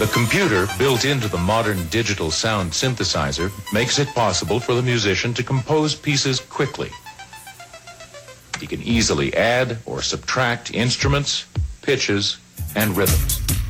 The computer built into the modern digital sound synthesizer makes it possible for the musician to compose pieces quickly. He can easily add or subtract instruments, pitches, and rhythms.